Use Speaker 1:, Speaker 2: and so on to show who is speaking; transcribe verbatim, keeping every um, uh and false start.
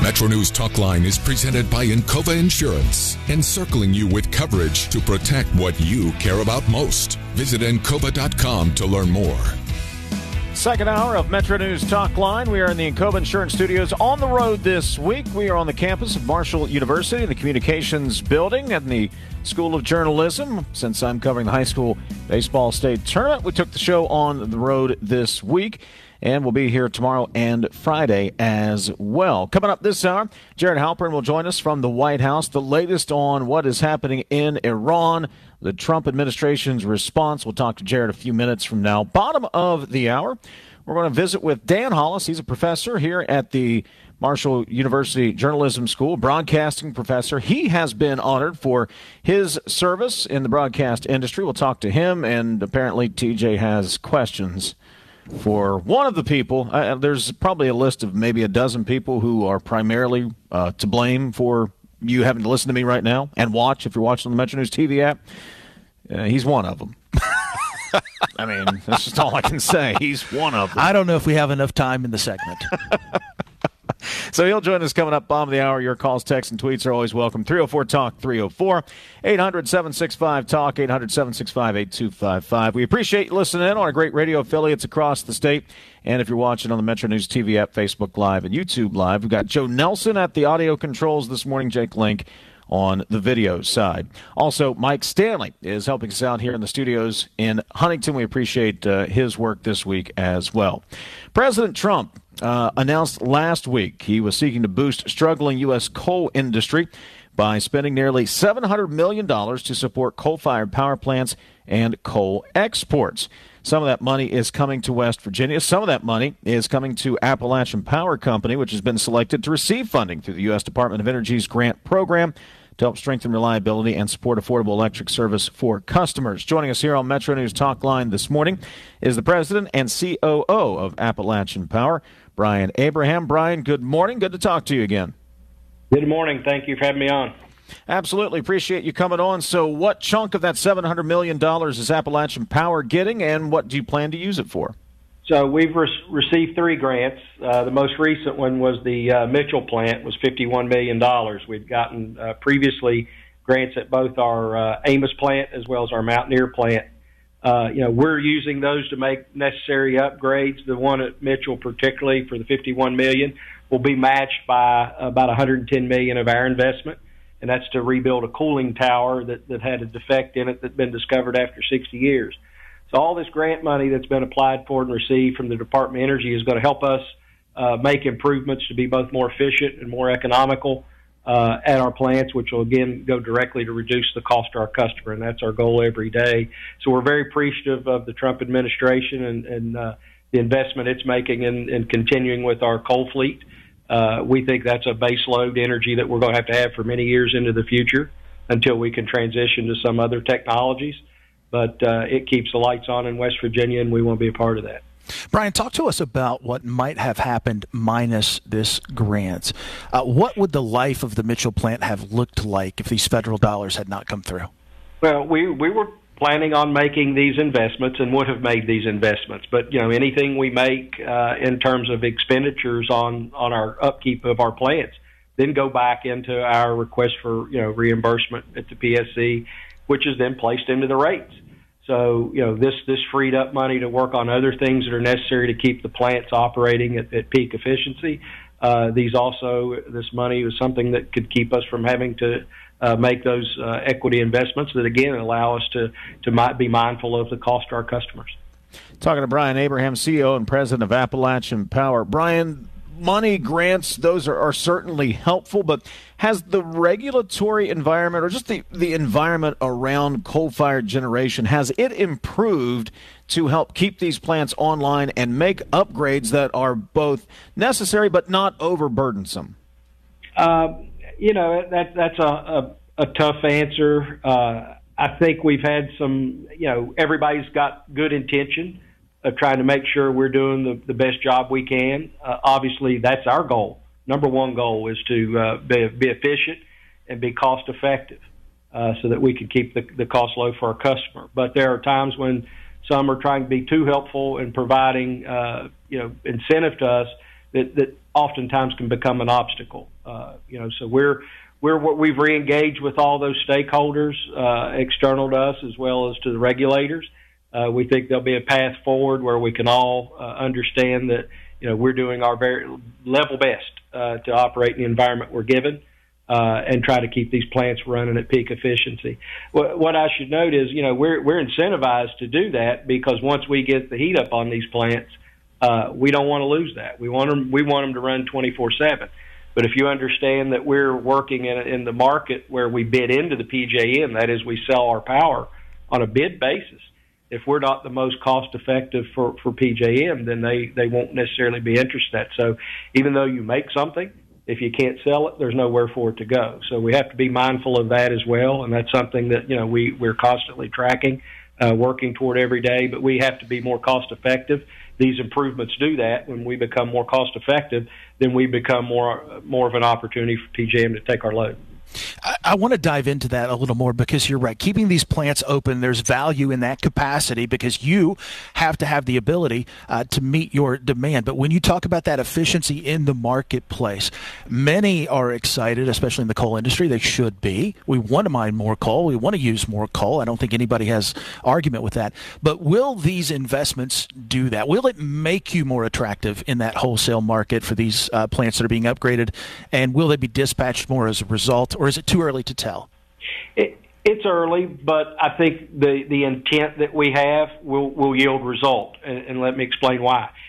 Speaker 1: Metro News Talkline is presented by Encova Insurance, encircling you with coverage to protect what you care about most. Visit encova dot com to learn more.
Speaker 2: Second hour of Metro News Talkline. We are in the Encova Insurance Studios on the road this week. We are on the campus of Marshall University, in the Communications Building at the School of Journalism. Since I'm covering the high school baseball state tournament, we took the show on the road this week, and we'll be here tomorrow and Friday as well. Coming up this hour, Jared Halpern will join us from the White House. The latest on what is happening in Iran, the Trump administration's response. We'll talk to Jared a few minutes from now. Bottom of the hour, we're going to visit with Dan Hollis. He's a professor here at the Marshall University Journalism School, broadcasting professor. He has been honored for his service in the broadcast industry. We'll talk to him, and apparently T J has questions for one of the people. Uh, there's probably a list of maybe a dozen people who are primarily uh, to blame for you having to listen to me right now and watch if you're watching on the Metro News T V app. Uh, he's one of them. I mean, that's just all I can say. He's one of them.
Speaker 3: I don't know if we have enough time in the segment.
Speaker 2: So he'll join us coming up, bottom of the hour. Your calls, texts, and tweets are always welcome. three oh four talk three oh four, eight hundred, seven six five, talk, eight hundred, seven six five, eight two five five. We appreciate you listening in on our great radio affiliates across the state. And if you're watching on the Metro News T V app, Facebook Live, and YouTube Live, we've got Joe Nelson at the audio controls this morning, Jake Link on the video side. Also, Mike Stanley is helping us out here in the studios in Huntington. We appreciate uh, his work this week as well. President Trump uh, announced last week he was seeking to boost struggling U S coal industry by spending nearly seven hundred million dollars to support coal-fired power plants and coal exports. Some of that money is coming to West Virginia. Some of that money is coming to Appalachian Power Company, which has been selected to receive funding through the U S Department of Energy's grant program to help strengthen reliability and support affordable electric service for customers. Joining us here on Metro News Talkline this morning is the president and C O O of Appalachian Power, Brian Abraham. Brian, good morning. Good to talk to you again.
Speaker 4: Good morning. Thank you for having me on.
Speaker 2: Absolutely. Appreciate you coming on. So what chunk of that seven hundred million dollars is Appalachian Power getting, and what do you plan to use it for?
Speaker 4: So we've re- received three grants. Uh, the most recent one was the uh, Mitchell plant, was fifty-one million dollars. We'd gotten uh, previously grants at both our uh, Amos plant as well as our Mountaineer plant. Uh, you know, we're using those to make necessary upgrades. The one at Mitchell, particularly for the fifty-one million dollars, will be matched by about one hundred ten million dollars of our investment, and that's to rebuild a cooling tower that, that had a defect in it that's been discovered after sixty years. So all this grant money that's been applied for and received from the Department of Energy is going to help us uh, make improvements to be both more efficient and more economical uh, at our plants, which will, again, go directly to reduce the cost to our customer, and that's our goal every day. So we're very appreciative of the Trump administration and, and uh, the investment it's making in, in continuing with our coal fleet. Uh, we think that's a base load energy that we're going to have to have for many years into the future until we can transition to some other technologies. But uh, it keeps the lights on in West Virginia, and we want to be a part of that.
Speaker 3: Brian, talk to us about what might have happened minus this grant. Uh, what would the life of the Mitchell plant have looked like if these federal dollars had not come through?
Speaker 4: Well, we, we were planning on making these investments and would have made these investments. But, you know, anything we make uh, in terms of expenditures on, on our upkeep of our plants then go back into our request for, you know, reimbursement at the P S C, which is then placed into the rates. So, you know, this, this freed up money to work on other things that are necessary to keep the plants operating at, at peak efficiency. Uh, these also, this money was something that could keep us from having to uh, make those uh, equity investments that, again, allow us to, to might be mindful of the cost to our customers.
Speaker 2: Talking to Brian Abraham, C E O and president of Appalachian Power. Brian, money, grants, those are, are certainly helpful, but has the regulatory environment or just the, the environment around coal-fired generation, has it improved to help keep these plants online and make upgrades that are both necessary but not overburdensome?
Speaker 4: Uh, you know, that, that's a, a, a tough answer. Uh, I think we've had some, you know, everybody's got good intention of trying to make sure we're doing the, the best job we can. Uh, obviously, that's our goal. Number one goal is to uh, be, be efficient and be cost effective uh, so that we can keep the, the cost low for our customer. But there are times when some are trying to be too helpful in providing, uh, you know, incentive to us that, that oftentimes can become an obstacle. Uh, you know, so we're we're we've reengaged with all those stakeholders, uh, external to us as well as to the regulators. Uh, we think there'll be a path forward where we can all uh, understand that, you know, we're doing our very level best uh, to operate in the environment we're given uh, and try to keep these plants running at peak efficiency. What, what I should note is, you know, we're we're incentivized to do that because once we get the heat up on these plants, uh, we don't want to lose that. We want them we want them to run twenty-four seven. But if you understand that we're working in, in the market where we bid into the P J M, that is, we sell our power on a bid basis. If we're not the most cost effective for, for P J M, then they, they won't necessarily be interested in that. So even though you make something, if you can't sell it, there's nowhere for it to go. So we have to be mindful of that as well, and that's something that, you know, we, we're constantly tracking, uh, working toward every day, but we have to be more cost effective. These improvements do that. When we become more cost effective, then we become more more of an opportunity for P J M to take our load.
Speaker 3: I, I want to dive into that a little more because you're right. Keeping these plants open, there's value in that capacity because you have to have the ability uh, to meet your demand. But when you talk about that efficiency in the marketplace, many are excited, especially in the coal industry. They should be. We want to mine more coal. We want to use more coal. I don't think anybody has argument with that. But will these investments do that? Will it make you more attractive in that wholesale market for these uh, plants that are being upgraded? And will they be dispatched more as a result? Or is it too early to tell?
Speaker 4: It, it's early, but I think the, the intent that we have will, will yield result, and, and let me explain why.